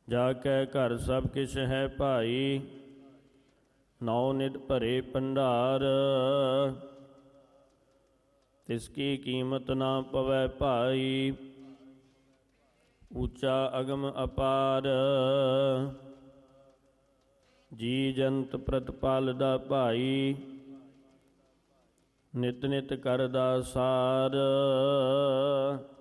ਜਾ ਕੈ ਘਰ ਸਭ ਕਿਛ ਹੈ ਭਾਈ, ਨੌ ਨਿਤ ਭਰੇ ਭੰਡਾਰ। ਤਿਸ ਕੀ ਕੀਮਤ ਨਾ ਪਵੈ ਭਾਈ, ਉੱਚਾ ਅਗਮ ਅਪਾਰ। ਜੀ ਜੰਤ ਪ੍ਰਤਪਾਲਦਾ ਭਾਈ, ਨਿਤ ਨਿਤ ਕਰਦਾ ਸਾਰ।